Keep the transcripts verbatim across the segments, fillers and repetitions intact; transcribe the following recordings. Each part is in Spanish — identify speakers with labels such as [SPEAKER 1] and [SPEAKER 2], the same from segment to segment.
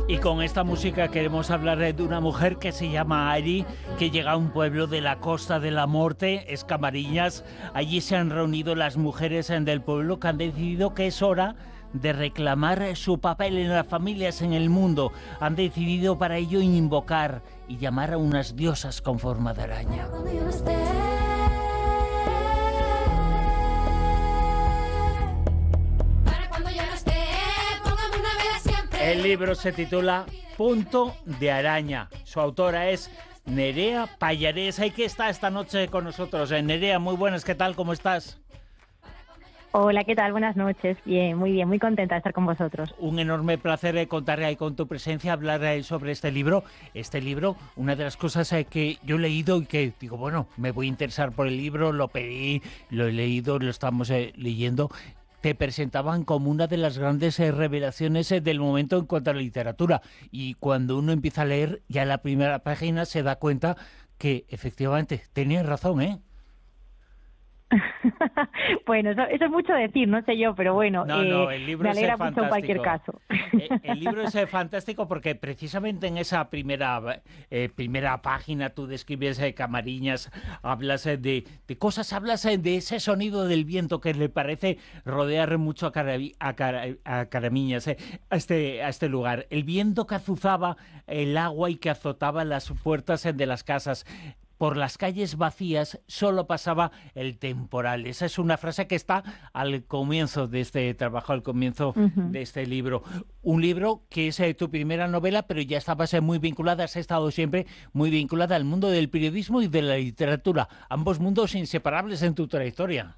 [SPEAKER 1] Y con esta música queremos hablar de una mujer que se llama Ari, que llega a un pueblo de la Costa de la Morte, es Camariñas. Allí se han reunido las mujeres del pueblo que han decidido que es hora de reclamar su papel en las familias en el mundo. Han decidido para ello invocar y llamar a unas diosas con forma de araña. El libro se titula Punto de Araña. Su autora es Nerea Pallarés, y que está esta noche con nosotros. Nerea, muy buenas, ¿qué tal? ¿Cómo estás?
[SPEAKER 2] Hola, ¿qué tal? Buenas noches. Bien, muy bien, muy contenta de estar con vosotros.
[SPEAKER 1] Un enorme placer contar ahí con tu presencia, hablar sobre este libro. Este libro, una de las cosas que yo he leído y que digo, bueno, me voy a interesar por el libro, lo pedí, lo he leído, lo estamos eh, leyendo. Te presentaban como una de las grandes eh, revelaciones eh, del momento en cuanto a la literatura. Y cuando uno empieza a leer, ya en la primera página se da cuenta que efectivamente tenías razón, ¿eh?
[SPEAKER 2] Bueno, eso, eso es mucho decir, no sé yo, pero bueno,
[SPEAKER 1] no,
[SPEAKER 2] eh,
[SPEAKER 1] no, el libro
[SPEAKER 2] me alegra
[SPEAKER 1] es
[SPEAKER 2] mucho en cualquier caso.
[SPEAKER 1] Eh, el libro es fantástico porque precisamente en esa primera eh, primera página tú describes eh, Camariñas, hablas eh, de, de cosas, hablas eh, de ese sonido del viento que le parece rodear mucho a, Caravi, a, Cara, a Camariñas, eh, a, este, a este lugar. El viento que azuzaba el agua y que azotaba las puertas eh, de las casas. Por las calles vacías solo pasaba el temporal. Esa es una frase que está al comienzo de este trabajo, al comienzo uh-huh. de este libro. Un libro que es eh, tu primera novela, pero ya estabas eh, muy vinculada, has estado siempre muy vinculada al mundo del periodismo y de la literatura. Ambos mundos inseparables en tu trayectoria.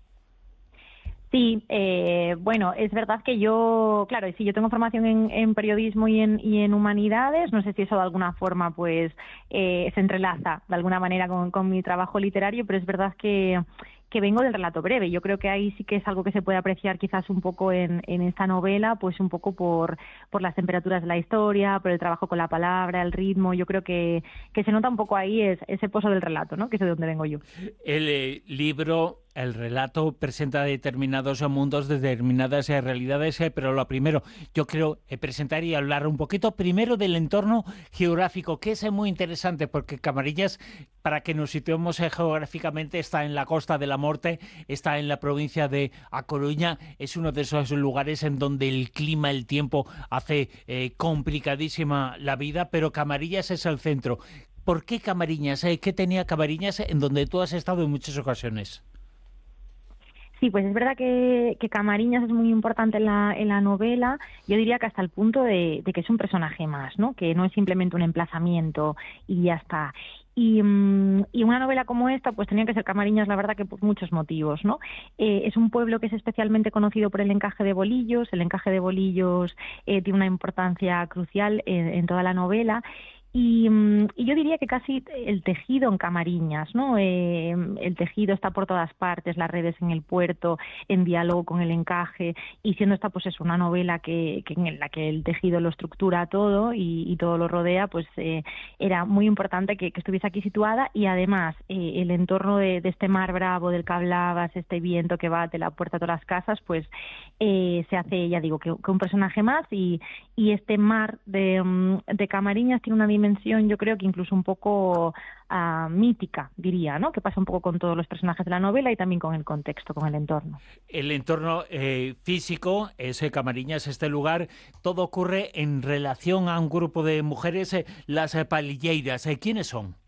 [SPEAKER 2] Sí, eh, bueno, es verdad que yo, claro, sí, yo tengo formación en, en periodismo y en, y en humanidades, no sé si eso de alguna forma pues eh, se entrelaza de alguna manera con, con mi trabajo literario, pero es verdad que, que vengo del relato breve. Yo creo que ahí sí que es algo que se puede apreciar quizás un poco en, en esta novela, pues un poco por, por las temperaturas de la historia, por el trabajo con la palabra, el ritmo. Yo creo que, que se nota un poco ahí es, ese pozo del relato, ¿no? Que es de donde vengo yo.
[SPEAKER 1] El eh, libro... El relato presenta determinados mundos, determinadas realidades, pero lo primero, yo quiero presentar y hablar un poquito primero del entorno geográfico, que es muy interesante, porque Camariñas, para que nos situemos geográficamente, está en la Costa de la Morte, está en la provincia de A Coruña, es uno de esos lugares en donde el clima, el tiempo, hace eh, complicadísima la vida, pero Camariñas es el centro. ¿Por qué Camariñas? ¿Qué tenía Camariñas en donde tú has estado en muchas ocasiones?
[SPEAKER 2] Sí, pues es verdad que, que Camariñas es muy importante en la, en la novela. Yo diría que hasta el punto de, de que es un personaje más, ¿no? Que no es simplemente un emplazamiento y ya está. Y, y una novela como esta, pues tenía que ser Camariñas, la verdad que por muchos motivos, ¿no? Eh, es un pueblo que es especialmente conocido por el encaje de bolillos. El encaje de bolillos eh, tiene una importancia crucial en, en toda la novela. Y, y yo diría que casi el tejido en Camariñas, ¿no? Eh, el tejido está por todas partes, las redes en el puerto, en diálogo con el encaje, y siendo esta pues es una novela que, que en la que el tejido lo estructura todo y, y todo lo rodea, pues eh, era muy importante que, que estuviese aquí situada. Y además eh, el entorno de, de este mar bravo del que hablabas, este viento que bate la puerta de todas las casas, pues eh, se hace, ya digo, que, que un personaje más, y, y este mar de, de Camariñas tiene una dimensión dimensión, yo creo que incluso un poco uh, mítica, diría, ¿no? Que pasa un poco con todos los personajes de la novela y también con el contexto, con el entorno.
[SPEAKER 1] El entorno eh, físico, ese Camariñas, este lugar, todo ocurre en relación a un grupo de mujeres, eh, las eh, palilleiras. Eh, ¿Quiénes son?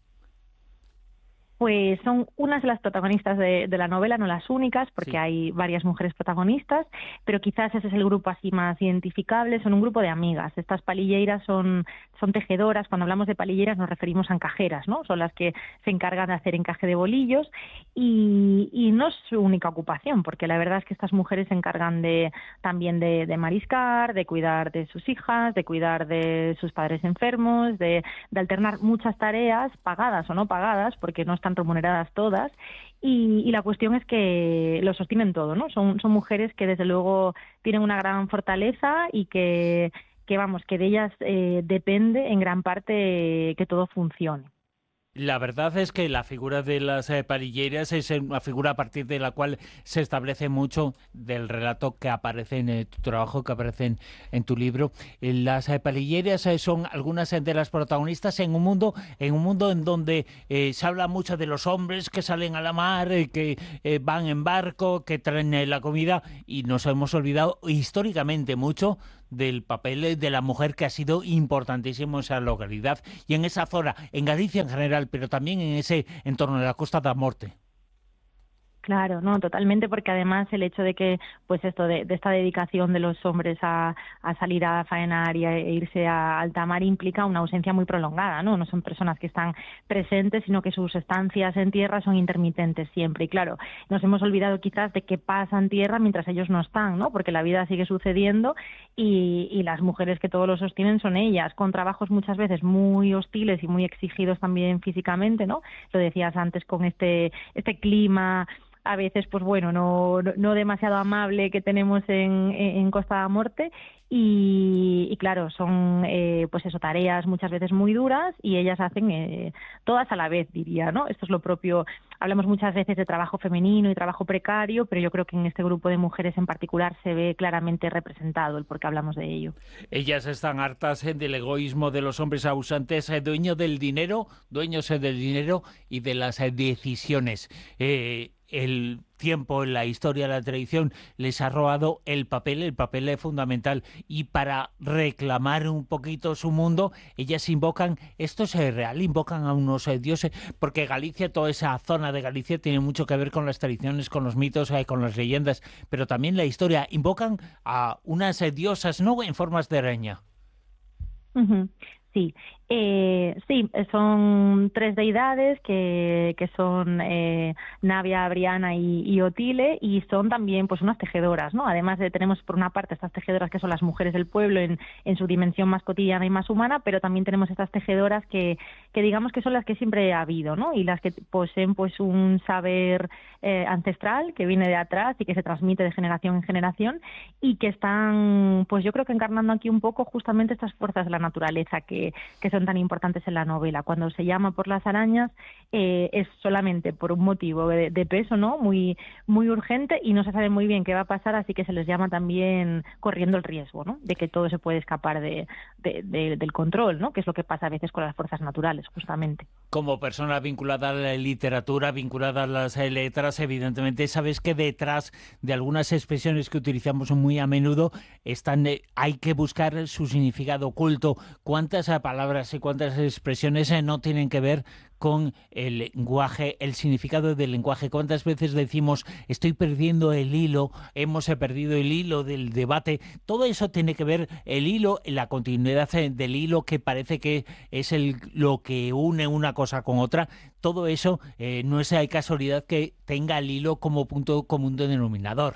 [SPEAKER 2] Pues son unas de las protagonistas de, de la novela, no las únicas, porque sí. Hay varias mujeres protagonistas, pero quizás ese es el grupo así más identificable. Son un grupo de amigas. Estas palilleiras son, son tejedoras. Cuando hablamos de palilleras nos referimos a encajeras, ¿no? Son las que se encargan de hacer encaje de bolillos, y, y no es su única ocupación, porque la verdad es que estas mujeres se encargan de también de, de mariscar, de cuidar de sus hijas, de cuidar de sus padres enfermos, de, de alternar muchas tareas, pagadas o no pagadas, porque no están remuneradas todas, y, y la cuestión es que lo sostienen todo, ¿no? Son, son mujeres que desde luego tienen una gran fortaleza y que, que vamos, que de ellas eh, depende en gran parte que todo funcione.
[SPEAKER 1] La verdad es que la figura de las eh, palilleras es una figura a partir de la cual se establece mucho del relato que aparece en eh, tu trabajo, que aparece en, en tu libro. Eh, Las eh, palilleras eh, son algunas eh, de las protagonistas en un mundo, en un mundo en donde eh, se habla mucho de los hombres que salen a la mar, eh, que eh, van en barco, que traen eh, la comida, y nos hemos olvidado históricamente mucho del papel de la mujer, que ha sido importantísimo en esa localidad y en esa zona, en Galicia en general, pero también en ese entorno de la Costa da Morte.
[SPEAKER 2] Claro, no, totalmente, porque además el hecho de que, pues esto, de, de esta dedicación de los hombres a, a salir a faenar y a, e irse a alta mar implica una ausencia muy prolongada, ¿no? No son personas que están presentes, sino que sus estancias en tierra son intermitentes siempre. Y claro, nos hemos olvidado quizás de qué pasa en tierra mientras ellos no están, ¿no? Porque la vida sigue sucediendo y, y las mujeres que todo lo sostienen son ellas, con trabajos muchas veces muy hostiles y muy exigidos también físicamente, ¿no? Lo decías antes, con este, este clima a veces, pues bueno, no, no demasiado amable que tenemos en, en Costa da Morte y, y claro, son eh, pues eso, tareas muchas veces muy duras y ellas hacen eh, todas a la vez, diría, ¿no? Esto es lo propio, hablamos muchas veces de trabajo femenino y trabajo precario, pero yo creo que en este grupo de mujeres en particular se ve claramente representado el por qué hablamos de ello.
[SPEAKER 1] Ellas están hartas eh, del egoísmo de los hombres abusantes, eh, dueños del dinero, dueños eh, del dinero y de las eh, decisiones. Eh, el tiempo, la historia, la tradición les ha robado el papel, el papel es fundamental, y para reclamar un poquito su mundo, ellas invocan, esto es real, invocan a unos eh, dioses, porque Galicia, toda esa zona de Galicia tiene mucho que ver con las tradiciones, con los mitos, eh, con las leyendas, pero también la historia, invocan a unas eh, diosas, ¿no?, en formas de araña.
[SPEAKER 2] Uh-huh. Sí, eh, sí, son tres deidades que, que son eh, Navia, Briana y, y Otile, y son también pues unas tejedoras, ¿no? Además de, tenemos por una parte estas tejedoras que son las mujeres del pueblo en, en su dimensión más cotidiana y más humana, pero también tenemos estas tejedoras que, que digamos que son las que siempre ha habido, ¿no? Y las que poseen pues un saber eh, ancestral que viene de atrás y que se transmite de generación en generación y que están, pues yo creo que encarnando aquí un poco justamente estas fuerzas de la naturaleza que, que son tan importantes en la novela. Cuando se llama por las arañas eh, es solamente por un motivo de, de peso, ¿no? Muy, muy urgente y no se sabe muy bien qué va a pasar, así que se les llama también corriendo el riesgo, ¿no? De que todo se puede escapar de, de, de, del control, ¿no? Que es lo que pasa a veces con las fuerzas naturales, justamente.
[SPEAKER 1] Como persona vinculada a la literatura, vinculada a las letras, evidentemente sabes que detrás de algunas expresiones que utilizamos muy a menudo están, eh, hay que buscar su significado oculto. ¿Cuántas eh, palabras y cuántas expresiones eh, no tienen que ver con el lenguaje, el significado del lenguaje? ¿Cuántas veces decimos estoy perdiendo el hilo, hemos eh, perdido el hilo del debate? Todo eso tiene que ver, el hilo, la continuidad eh, del hilo que parece que es el, lo que une una cosa con otra. Todo eso eh, no es hay casualidad que tenga el hilo como punto común denominador.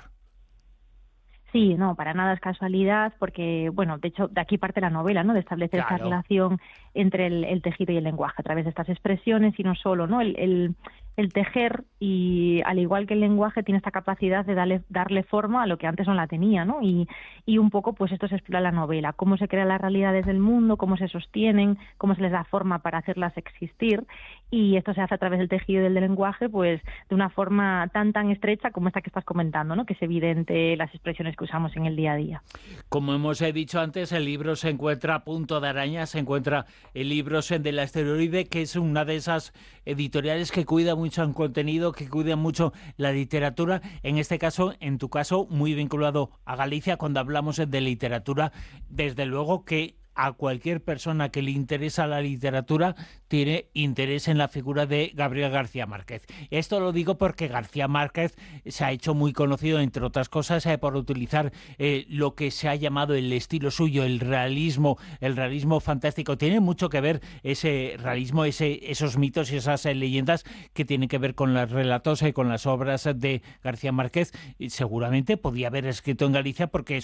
[SPEAKER 2] Sí, no, para nada es casualidad, porque, bueno, de hecho, de aquí parte la novela, ¿no? De establecer
[SPEAKER 1] Claro.
[SPEAKER 2] esta relación entre el, el tejido y el lenguaje a través de estas expresiones y no solo, ¿no? El, el, el tejer, y al igual que el lenguaje, tiene esta capacidad de darle, darle forma a lo que antes no la tenía, ¿no? Y, y un poco, pues esto se explora en la novela, cómo se crean las realidades del mundo, cómo se sostienen, cómo se les da forma para hacerlas existir, y esto se hace a través del tejido y del lenguaje, pues de una forma tan, tan estrecha como esta que estás comentando, ¿no? Que es evidente las expresiones que usamos en el día a día.
[SPEAKER 1] Como hemos eh, dicho antes, el libro se encuentra a Punto de Araña, se encuentra el libro de la Asteroide, que es una de esas editoriales que cuida mucho en contenido, que cuida mucho la literatura. En este caso, en tu caso, muy vinculado a Galicia. Cuando hablamos de literatura, desde luego que a cualquier persona que le interesa la literatura tiene interés en la figura de Gabriel García Márquez. Esto lo digo porque García Márquez se ha hecho muy conocido, entre otras cosas, eh, por utilizar eh, lo que se ha llamado el estilo suyo, el realismo, el realismo fantástico. Tiene mucho que ver ese realismo, ese, esos mitos y esas eh, leyendas que tienen que ver con los relatos y eh, con las obras de García Márquez. Y seguramente podía haber escrito en Galicia porque